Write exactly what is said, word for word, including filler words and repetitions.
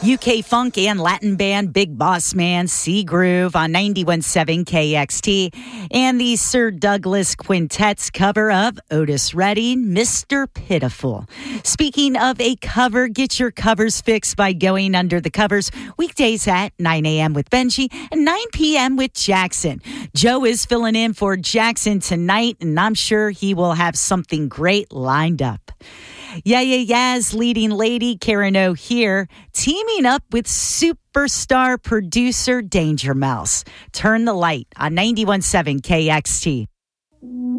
U K funk and Latin band Big Boss Man, C Groove on ninety-one point seven K X T, and the Sir Douglas Quintet's cover of Otis Redding, Mister Pitiful. Speaking of a cover, get your covers fixed by going under the covers weekdays at nine a.m. with Benji and nine p.m. with Jackson. Joe is filling in for Jackson tonight, and I'm sure he will have something great lined up. Yeah, yeah, yeah's leading lady Karen O here, teaming up with superstar producer Danger Mouse. Turn the light on ninety-one point seven K X T.